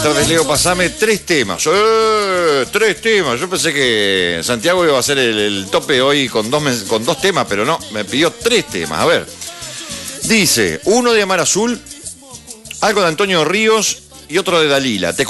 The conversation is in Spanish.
tardes, Leo. Pasame 3 temas. 3 temas. Yo pensé que Santiago iba a hacer el tope hoy con 2 temas, pero no, me pidió 3 temas. A ver. Dice, uno de Mar Azul, algo de Antonio Ríos y otro de Dalila.